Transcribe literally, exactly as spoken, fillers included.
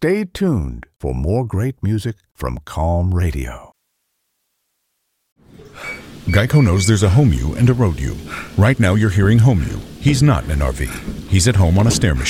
stay tuned for more great music from Calm Radio. Geico knows there's a home you and a road you. Right now you're hearing home you. He's not in an R V. He's at home on a stair machine.